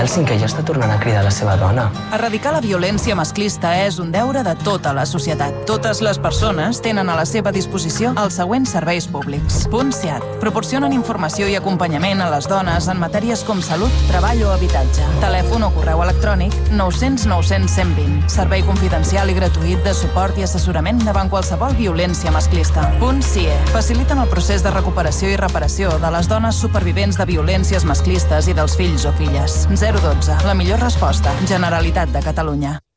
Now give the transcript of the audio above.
del 5è ja està tornant a cridar la seva dona. Erradicar la violència masclista és un deure de tota la societat. Totes les persones tenen a la seva disposició els següents serveis públics. PUNCIAT. Proporcionen informació i acompanyament a les dones en matèries com salut, treball o habitatge. Telèfon o correu electrònic 900 900 120. Servei confidencial i gratuït de suport i assessorament davant qualsevol violència masclista. PUNCIE. Faciliten el procés de recuperació i reparació de les dones supervivents de violències masclistes i dels fills o filles. 012. La millor resposta. Generalitat de Catalunya.